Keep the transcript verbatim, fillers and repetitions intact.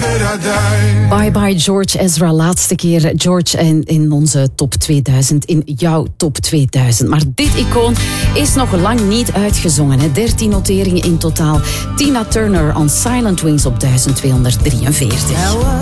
that I die. Bye bye George Ezra, laatste keer George in, in onze top tweeduizend, in jouw top tweeduizend. Maar dit icoon is nog lang niet uitgezongen. Hè. dertien noteringen in totaal. Tina Turner on Silent Wings op duizend tweehonderddrieënveertig.